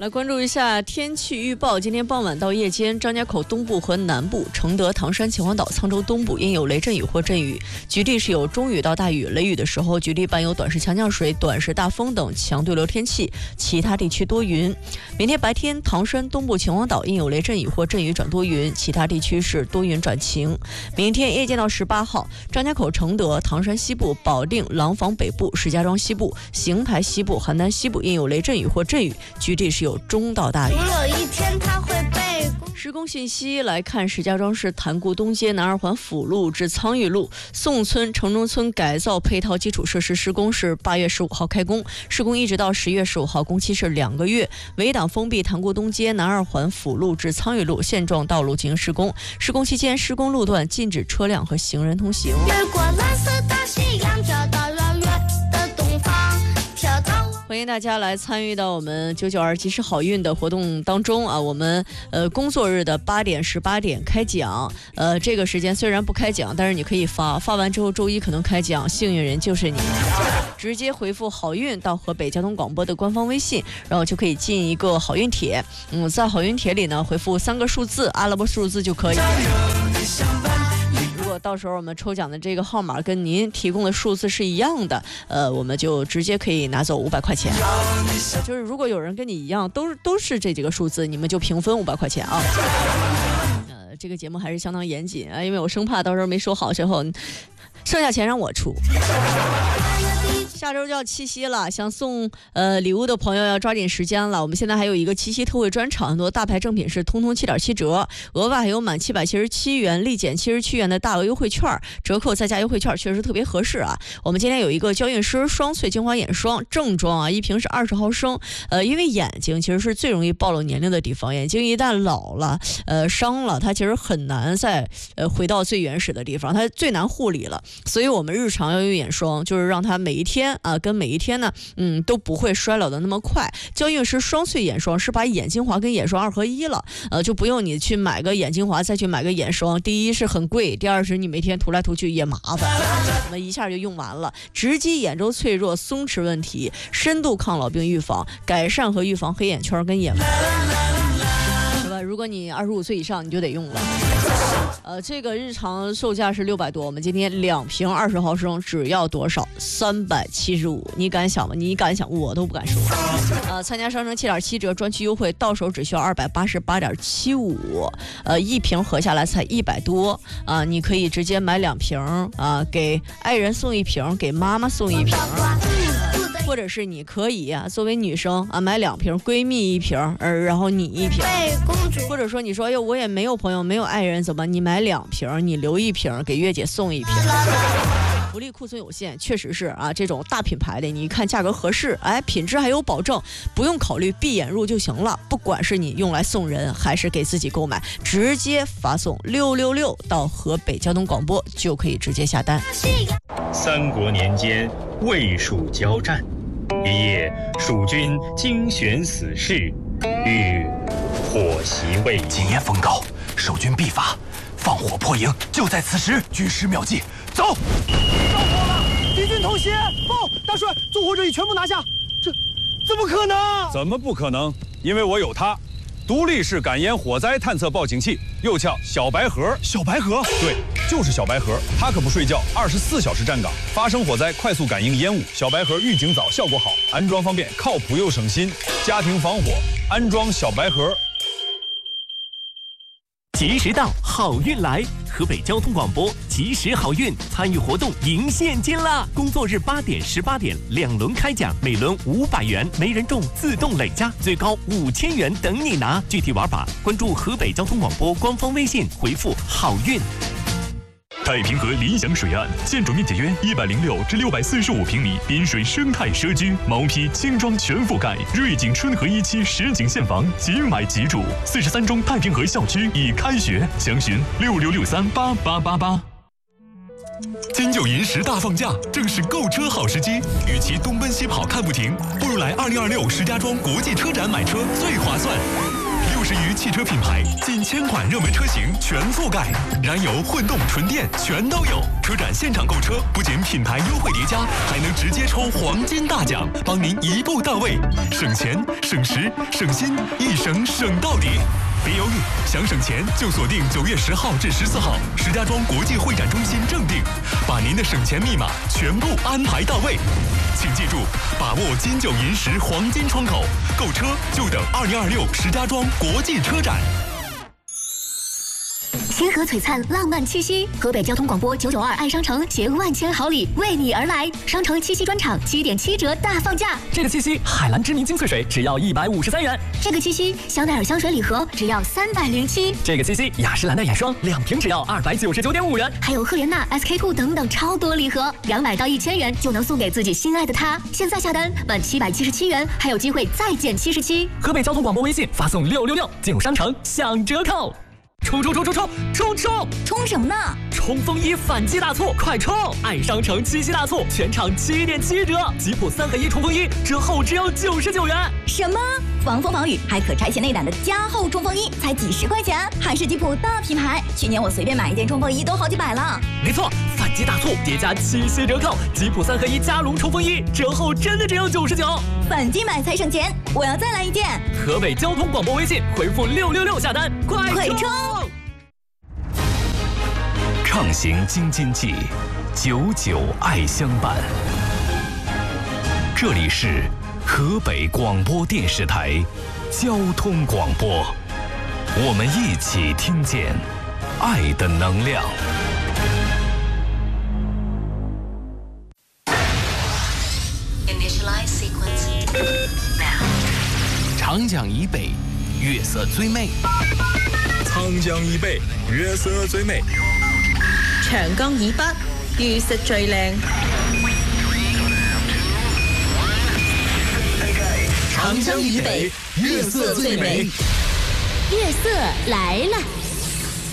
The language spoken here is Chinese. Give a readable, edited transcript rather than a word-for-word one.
来关注一下天气预报。今天傍晚到夜间，张家口东部和南部、承德、唐山、秦皇岛、沧州东部因有雷阵雨或阵雨，局地是有中雨到大雨，雷雨的时候局地伴有短时强降水、短时大风等强对流天气，其他地区多云。明天白天，唐山东部、秦皇岛因有雷阵雨或阵雨转多云，其他地区是多云转晴。明天夜间到18号，张家口、承德、唐山西部、保定、廊坊北部、石家庄西部、邢台西部、邯郸西部因有雷阵雨或阵雨，局地是有中到大雨。 有一天它会被施工信息来看，石家庄市潭沽东街南二环辅路至苍峪路宋村城中村改造配套基础设施施工是8月15号开工，施工一直到10月15号，工期是2个月。围挡封闭潭沽东街南二环辅路至苍峪路现状道路进行施工，施工期间施工路段禁止车辆和行人通行。 越过蓝色大西洋，找到遥远的东方，跳到欢迎大家来参与到我们992及时好运的活动当中啊！我们工作日的8点、18点开奖，这个时间虽然不开奖，但是你可以发完之后周一可能开奖，幸运人就是你。直接回复好运到河北交通广播的官方微信，然后就可以进一个好运帖。在好运帖里呢，回复3个数字，阿拉伯数字就可以。如果到时候我们抽奖的这个号码跟您提供的数字是一样的，我们就直接可以拿走500块钱。就是如果有人跟你一样，都是这几个数字，你们就平分500块钱啊。这个节目还是相当严谨啊，因为我生怕到时候没说好之后，剩下钱让我出。下周就要七夕了，想送礼物的朋友要抓紧时间了。我们现在还有一个七夕特惠专场，很多大牌正品是通通7.7折，额外还有满777元立减77元的大额优惠券，折扣再加优惠券，确实特别合适啊。我们今天有一个娇韵诗双萃精华眼霜正装啊，一瓶是20毫升。因为眼睛其实是最容易暴露年龄的地方，眼睛一旦老了伤了，它其实很难再回到最原始的地方，它最难护理了。所以我们日常要用眼霜，就是让它每一天跟每一天呢都不会衰老的那么快。娇韵诗双萃眼霜是把眼精华跟眼霜2合1了，就不用你去买个眼精华再去买个眼霜，第一是很贵，第二是你每天涂来涂去也麻烦，我们一下就用完了。直击眼周脆弱松弛问题，深度抗老病预防，改善和预防黑眼圈跟眼纹，是吧？如果你25岁以上，你就得用了。这个日常售价是600多，我们今天2瓶20毫升只要多少？375，你敢想吗？你敢想，我都不敢说。参加商城7.7折专区优惠，到手只需要288.75，一瓶合下来才100多啊！你可以直接买2瓶啊，给爱人送1瓶，给妈妈送1瓶。或者是你可以作为女生买2瓶，闺蜜1瓶，然后你1瓶。或者说你说，哎呦，我也没有朋友，没有爱人，怎么？你买2瓶，你留1瓶，给月姐送1瓶。福利库存有限，确实是这种大品牌的，你一看价格合适，品质还有保证，不用考虑，闭眼入就行了。不管是你用来送人还是给自己购买，直接发送666到河北交通广播就可以直接下单。 三国年间，魏蜀交战，一夜蜀军精选死士，欲火袭魏营。 今夜风高，守军必发，放火破营，就在此时。军师妙计，走！ 着火了，敌军偷袭！大帅，纵火者已全部拿下，这怎么可能？ 怎么不可能？因为我有它。独立式感烟火灾探测报警器，又叫小白盒。 小白盒？ 对，就是小白盒。它可不睡觉，24小时站岗，发生火灾快速感应烟雾。小白盒预警早，效果好，安装方便，靠谱又省心。家庭防火，安装小白盒。 及时到，好运来！河北交通广播及时好运参与活动赢现金啦！工作日8点、18点2轮开奖，每轮500元，没人中自动累加，最高5000元等你拿。具体玩法关注河北交通广播官方微信，回复好运。 太平河理想水岸，建筑面积约106至645平米，滨水生态社区，毛坯轻装全覆盖，瑞景春和1期实景现房，即买即住。43中太平河校区已开学，详询66638888。金九银10大放假，正是购车好时机。与其东奔西跑看不停，不如来2026石家庄国际车展买车最划算。 ，60余汽车品牌，近1000款热门车型全覆盖，燃油、混动、纯电全都有。车展现场购车，不仅品牌优惠叠加，还能直接抽黄金大奖，帮您一步到位，省钱、省时、省心，一省省到底。别犹豫，想省钱就锁定9月10号至14号，石家庄国际会展中心正定，把您的省钱密码全部安排到位。请记住，把握金九银十黄金窗口，购车就等2026石家庄国际车展。 星河璀璨，浪漫七夕。河北交通广播992爱商城携万千好礼为你而来，商城七夕专场7.7折大放价。 这个七夕，海蓝知名精粹水只要153元。 这个七夕，香奈儿香水礼盒只要307。 这个七夕，雅诗兰黛眼霜2瓶只要299.5元。 还有赫莲娜、SK-2等等超多礼盒，200到1000元就能送给自己心爱的他。现在下单满777元，还有机会再减77。 河北交通广播微信发送666，进入商城享折扣。冲！ 冲什么呢？ 冲锋衣反击大促，快冲！爱商城七夕大促，全场7.7折，吉普3合1冲锋衣折后只要99元。 什么？防风防雨还可拆卸内胆的加厚冲锋衣才几十块钱，还是吉普大品牌。去年我随便买一件冲锋衣都好几百了。 没错，反击大促叠加七夕折扣，吉普3合1加绒冲锋衣折后真的只要99。 反击买才省钱，我要再来一件。 河北交通广播微信回复666下单，快冲！ 畅行京津冀，99爱相伴。这里是河北广播电视台交通广播，我们一起听见爱的能量。 长江以北，月色最美； 长江以北，月色最美； 長江以北，月色最靚。 长江以北，月色最美。 月色来了。